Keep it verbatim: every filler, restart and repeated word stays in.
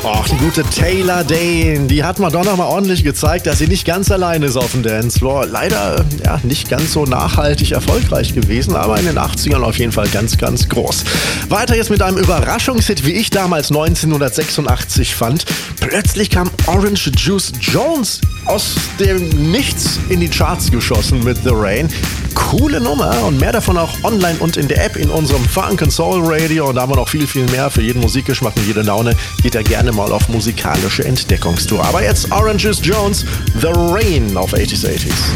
Och, die gute Taylor Dayne, die hat Madonna mal ordentlich gezeigt, dass sie nicht ganz allein ist auf dem Dancefloor. Leider ja, nicht ganz so nachhaltig erfolgreich gewesen, aber in den achtzigern auf jeden Fall ganz, ganz groß. Weiter jetzt mit einem Überraschungshit, wie ich damals neunzehnhundertsechsundachtzig fand. Plötzlich kam Orange Juice Jones aus dem Nichts in die Charts geschossen mit The Rain. Coole Nummer und mehr davon auch online und in der App in unserem Funk and Soul Radio. Und da haben wir noch viel, viel mehr für jeden Musikgeschmack und jede Laune. Geht da gerne mal auf musikalische Entdeckungstour. Aber jetzt Orange Juice Jones, The Rain auf achtziger achtziger.